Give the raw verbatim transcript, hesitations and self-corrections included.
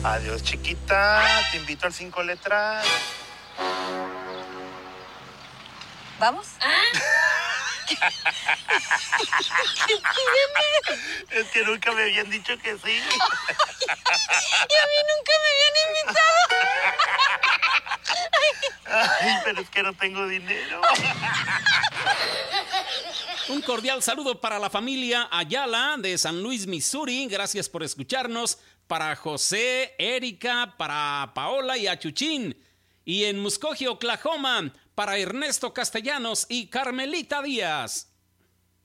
Adiós, chiquita. Te invito al cinco letras. ¿Vamos? ¿Qué tienes? Es que nunca me habían dicho que sí. Y a mí nunca me habían invitado. Ay, pero es que no tengo dinero. Un cordial saludo para la familia Ayala de San Luis, Missouri. Gracias por escucharnos. Para José, Erika, para Paola y Achuchín. Y en Muskogee, Oklahoma, para Ernesto Castellanos y Carmelita Díaz.